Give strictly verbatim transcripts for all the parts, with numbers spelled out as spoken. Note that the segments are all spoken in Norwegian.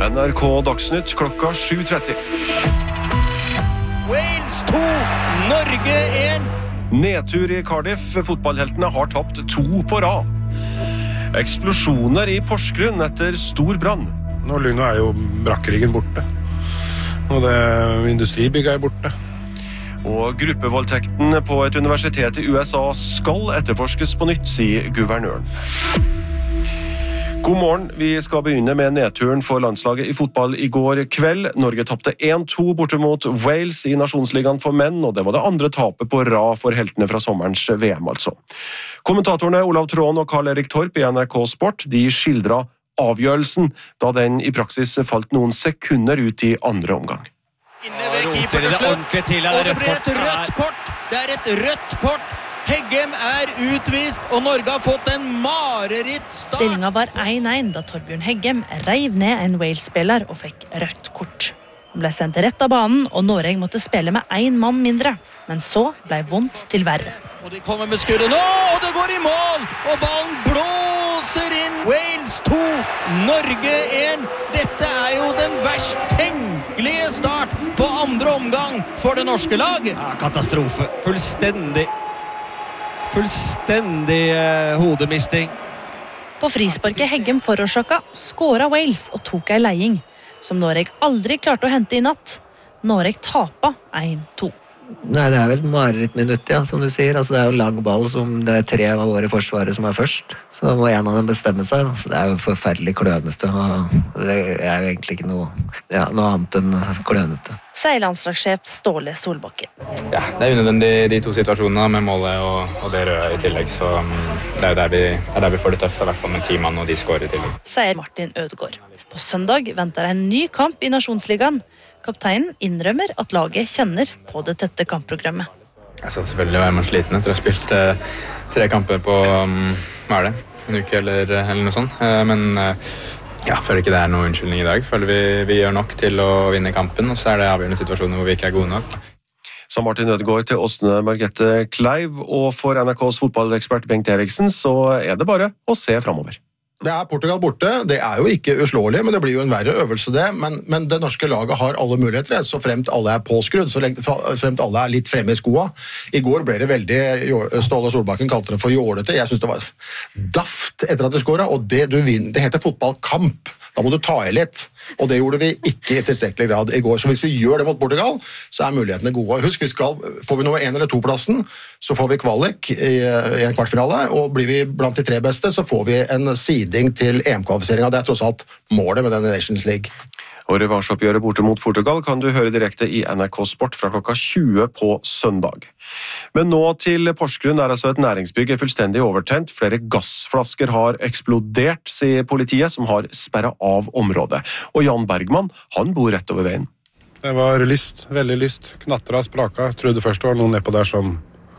N R K Dagsnytt klokka sju tretti. Wales to, Norge én. Nedtur i Cardiff. Fotballheltene har tapt to på rad. Eksplosjoner i Porsgrunn etter stor brann. Nå nå er jo brakkeriggen borte. Og det industribygget er borte. Og gruppevoldtekten på et universitet i U S A skal etterforskes på nytt, sier guvernøren. God morgen, vi skal begynne med nedturen for landslaget i fotball i går kveld. Norge tapte én to borte mot Wales i Nasjonsligaen for menn, og det var det andre tapet på rad for heltene fra sommerens V M, altså. Kommentatorene Olav Tråen og Karl-Erik Torp i N R K Sport, de skildret avgjørelsen, da den i praksis falt noen sekunder ut i andre omgang. Inne ved keeper til slutt, og det blir et rødt kort. Det er et rødt kort. Heggem er utvist, og Norge har fått en marerittstart. Stillingen var én én da Torbjørn Heggem reiv ned en Wales-spiller og fikk rødt kort. Han ble sendt rett av banen, og Norge måtte spille med én mann mindre. Men så ble vondt til verre. Og de kommer med skuddet nå, og det går i mål! Og ballen blåser inn. Wales to, Norge én. Dette er jo den verst tenkelige start på andre omgang for det norske lag. Ja, katastrofe. Fullstendig. Fullstendig eh, hodemisting. På frisparket Heggem forårsaka skåra Wales og tok ei leiing, som Norge aldri klarte å hente i natt. Norge tapa én to. Nei, det er vel marerittminutt, ja, som du sier. Altså, det er jo lang ball som det er tre av våre forsvarere som er først. Så må en av dem bestemme seg. Så det er jo forferdelig klønete. Og det er jo egentlig ikke noe, ja, noe annet enn klønete. Sier landslagssjef Ståle Solbakken. Ja, det er unødvendig de to situasjonene med målet og, og det røde i tillegg. Så um, det er jo der vi, er der vi får det tøft, i hvert fall med ti mann og de skårer i tillegg. Sier Martin Ødegaard. På søndag venter en ny kamp i Nasjonsligaen. Kapteinen innrømmer at laget kjenner på det tette kampprogrammet. Altså, selvfølgelig var man sliten etter å ha spilt eh, tre kamper på, um, hva er det, en uke eller, eller noe sånt. Eh, men eh, ja, føler ikke det er noe unnskyldning i dag. Føler vi, vi gjør nok til å vinne kampen, og så er det avgjørende situasjoner hvor vi ikke er gode nok. Sa Martin Ødegaard til Åsne Margrethe Kleiv, og for N R K's fotballekspert Bengt Eriksen så er det bare å se fremover. Det er Portugal borte, det er jo ikke uslåelig, men det blir jo en verre øvelse det, men, men det norske laget har alle muligheter, så fremt alle er påskrudd, så fremt alle er litt fremme i skoa. I går ble det veldig, Ståle Solbakken kalte det for jålete, jeg synes det var daft etter at de skåret, og det, du vinner, det heter fotballkamp, da må du ta i litt, og det gjorde vi ikke i tilstrekkelig grad i går, så hvis vi gjør det mot Portugal, så er mulighetene gode. Husk, vi skal, får vi nummer en eller to plassen, så får vi kvalik i, i en kvartfinale, og blir vi blant de tre beste, så får vi en side til E M-kvalifiseringen. Det er tross alt målet med denne Nations League. Og revansjeoppgjøret borte mot Portugal kan du høre direkte i N R K Sport fra klokka tjue på søndag. Men nå til Porsgrunn, der altså et næringsbygg er fullstendig overtent. Flere gassflasker har eksplodert, sier politiet, som har sperret av området. Og Jan Bergman, han bor rett over veien. Det var lyst, veldig lyst. Knatra, spraka. Jeg trodde først det var noen nedpå der som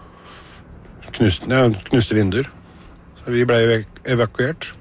knuste, ja, knuste vinduer. Så vi ble evakuert.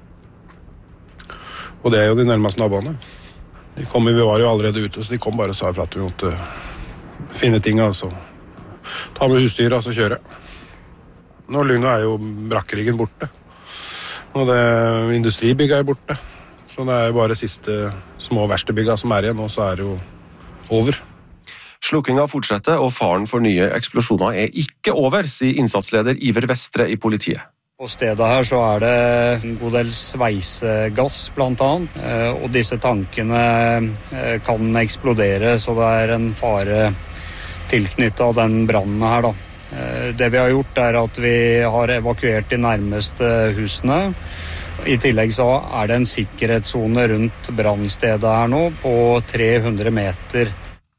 Og det er jo de nærmeste naboene. De kom, vi var jo allerede ute, så de kom bare og sa for at vi måtte finne ting, altså. Ta med husdyr, altså kjøre. Nå er jo brakkeriggen borte. Og det industribygget er borte. Så det er bare siste små verkstedbygget som er igjen, og så er det jo over. Slukkinga fortsetter, og faren for nye eksplosjoner er ikke over, sier innsatsleder Iver Vestre i politiet. På stedet her så er det en god del sveisegass blant annet, og disse tankene kan eksplodere, så det er en fare tilknyttet av den brannen her da. Det vi har gjort er at vi har evakuert de nærmeste husene. I tillegg så er det en sikkerhetszone rundt brannstedet her nå på tre hundre meter.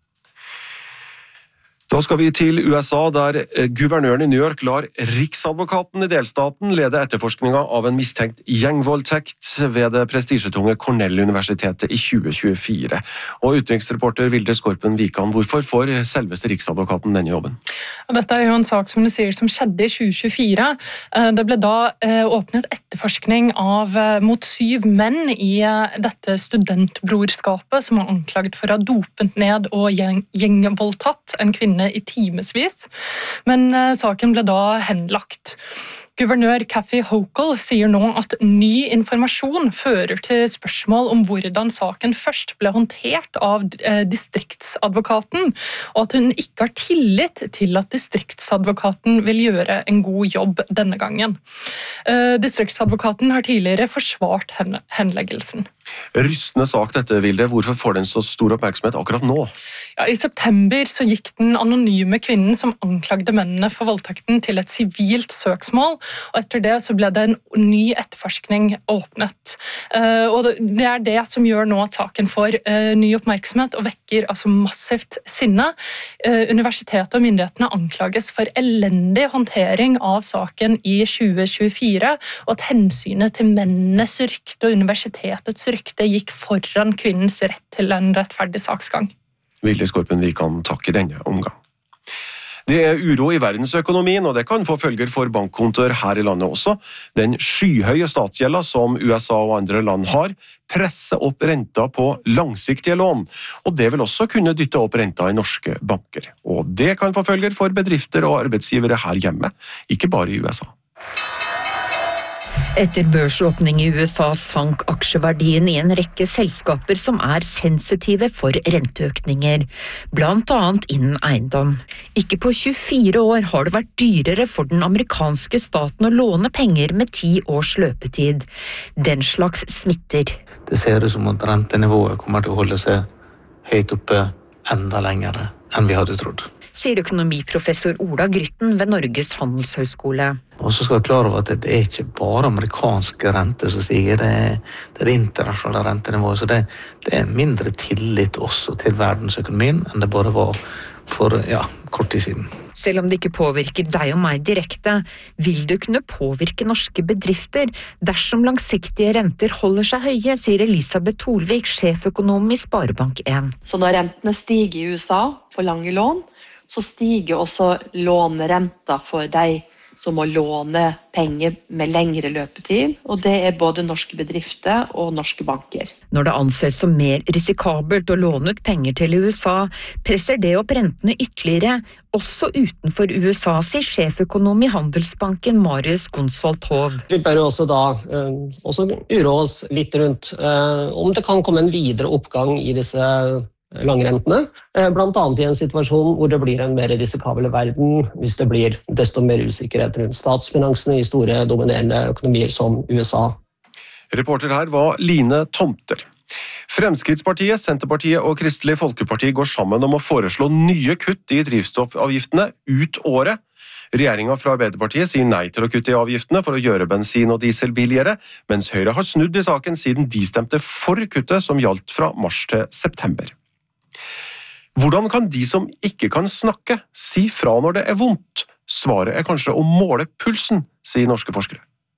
Da skal vi til U S A, der guvernøren i New York lar riksadvokaten i delstaten lede etterforskninga av en mistenkt gjengvoldtekt ved det prestisjetunge Cornell-universitetet i tjue tjuefire. Og utenriksreporter Vilde Skorpen Vikan, hvorfor får selveste riksadvokaten denne jobben? Dette er jo en sak som du sier som skjedde i tjue tjuefire. Det ble da åpnet etterforskning av mot syv menn i dette studentbrorskapet som var anklaget for å ha dopet ned og gjengvoldtatt en kvinne i timesvis, men uh, saken ble da henlagt. Guvernør Kathy Hochul sier nå at ny informasjon fører til spørsmål om hvordan saken først ble håndtert av eh, distriktsadvokaten, og at hun ikke har tillit til at distriktsadvokaten vil gjøre en god jobb denne gangen. Eh, distriktsadvokaten har tidligere forsvart hen- henleggelsen. Rystende sak dette, Vilde. Hvorfor får den så stor oppmerksomhet akkurat nå? Ja, I september så gikk den anonyme kvinnen som anklagde mennene for voldtekten til et sivilt søksmål, og etter det så ble det en ny etterforskning åpnet. Uh, og det er det som gjør nå at saken får uh, ny oppmerksomhet og vekker altså massivt sinne. Uh, universitetet og myndighetene anklages for elendig håndtering av saken i tjue tjuefire, og at hensynet til mennenes rykte og universitetets rykte det gikk foran kvinnens rett til en rettferdig saksgang. Vilde Skorpen, vi kan takke denne omgang. Det er uro i verdensøkonomien, og det kan få følger for bankkontoer her i landet også. Den skyhøye statsgjelda som U S A og andre land har, presser opp renta på langsiktige lån, og det vil også kunne dytte opp renta i norske banker. Og det kan få følger for bedrifter og arbeidsgivere her hjemme, ikke bare i U S A. Etter børsåpning i U S A sank aksjeverdien i en rekke selskaper som er sensitive for renteøkninger, blant annet innen eiendom. Ikke på tjuefire år har det vært dyrere for den amerikanske staten å låne penger med ti års løpetid. Den slags smitter. Det ser ut som at rentenivået kommer til å holde seg høyt oppe enda lenger enn vi hadde trodd. Sier økonomiprofessor Ola Grytten ved Norges handelshøyskole. Og så skal vi klare over at det er ikke bare amerikanske renter som stiger, det er det, er det internasjonale rentenivået, så det, det er mindre tillit også til verdensøkonomien enn det bare var for ja, kort tid siden. Selv om det ikke påvirker deg og meg direkte, vil det kunne påvirke norske bedrifter dersom langsiktige renter holder seg høye, sier Elisabeth Tolvik, sjeføkonom i Sparebank en. Så når rentene stiger i U S A på lange lån, så stiger også lånerenta for de som må låne penger med lengre løpetid, og det er både norske bedrifter og norske banker. Når det anses som mer risikabelt å låne ut penger til U S A, presser det opp rentene ytterligere, også utenfor U S A, sier sjeføkonom i Handelsbanken Marius Gonsvold Hov. Vi bør også da eh, også uroe oss litt rundt eh, om det kan komme en videre oppgang i disse langrentene, blant annet i en situasjon hvor det blir en mer risikabel verden, hvis det blir desto mer usikkerhet rundt statsfinansene i store dominerende økonomier som U S A. Reporter her var Line Tomter. Fremskrittspartiet, Senterpartiet og Kristelig Folkeparti går sammen om å foreslå nye kutt i drivstoffavgiftene ut året. Regjeringen fra Arbeiderpartiet sier nei til å kutte i avgiftene for å gjøre bensin og diesel billigere, mens Høyre har snudd i saken siden de stemte for kuttet som gjaldt fra mars til september. Hvordan kan de som ikke kan snakke, si fra når det er vondt? Svaret er kanskje å måle pulsen, sier norske forskere.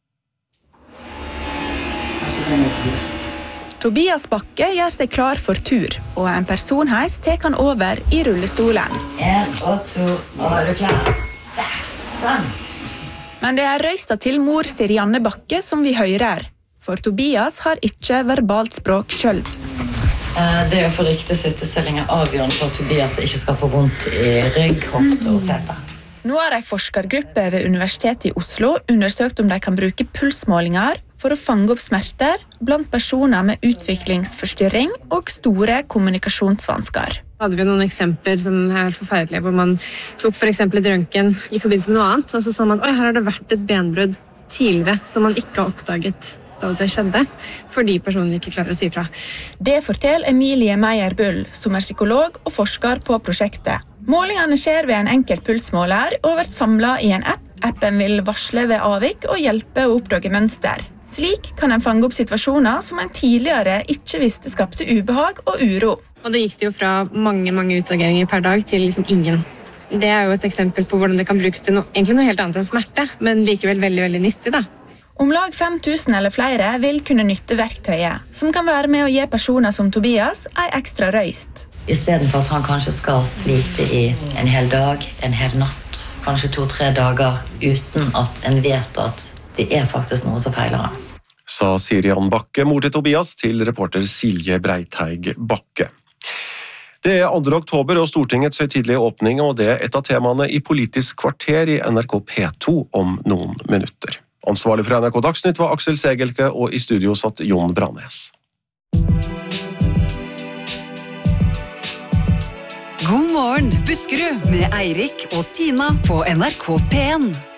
Tobias Bakke gjør seg klar for tur, og en personheis tar han over i rullestolen. En og to, og er du klar? Der, sånn. Men det er røysta til mor Sirianne Bakke som vi hører, for Tobias har ikke verbalt språk selv. Det å få riktig sittestilling er avgjørende for at Tobias ikke skal få vondt i rygg, hofte og sete. Nå har en forskergruppe ved Universitetet i Oslo undersøkt om de kan bruke pulsmålinger for å fange opp smerter blant personer med utviklingsforstyrring og store kommunikasjonsvansker. Hadde vi noen eksempler som er helt forferdelige, hvor man tok for eksempel et røntgen i forbindelse med noe annet, og så så man, oi, her har det vært et benbrudd tidligere som man ikke har oppdaget da det skjedde, fordi personen ikke klarer å si fra. Det forteller Emilie Meyer-Bull, som er psykolog og forsker på prosjektet. Målingene skjer ved en enkel pulsmåler og blir samlet i en app. Appen vil varsle ved avvik og hjelpe å oppdage mønster. Slik kan en fange opp situasjoner som en tidligere ikke visste skapte ubehag og uro. Og det gikk det jo fra mange, mange utageringer per dag til liksom ingen. Det er jo et eksempel på hvordan det kan brukes til noe, egentlig noe helt annet enn smerte, men likevel veldig, veldig nyttig da. Om lag fem tusen eller flere vil kunne nytte verktøyet, som kan være med å gi personer som Tobias en ekstra røyst. I stedet for at han kanskje skal slite i en hel dag, en hel natt, kanskje to-tre dager, uten at en vet at det er faktisk noe som feiler han. Sa Sirian Bakke, mor til Tobias, til reporter Silje Breiteig Bakke. Det er andre oktober og Stortingets høytidelige åpning, og det er et av temaene i Politisk kvarter i N R K P to om noen minutter. Ansvarlig for N R K Dagsnytt var Aksel Segelke, og i studio satt Jon Branes. God morgen, Buskerud, med Eirik og Tina på N R K P en.